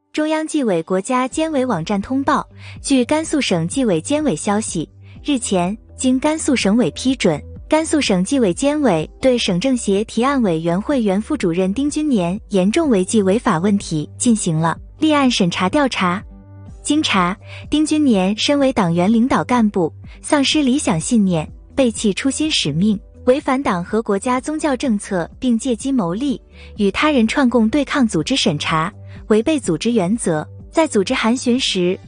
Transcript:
中央纪委国家监委网站通报，据甘肃省纪委监委消息，日前经甘肃省委批准，甘肃省纪委监委对省政协提案委员会原副主任丁军年严重违纪违法问题进行了立案审查调查。经查，丁军年身为党员领导干部，丧失理想信念，背弃初心使命，违反党和国家宗教政策，并借机谋利，与他人串供对抗组织审查，违背组织原则，在组织函询时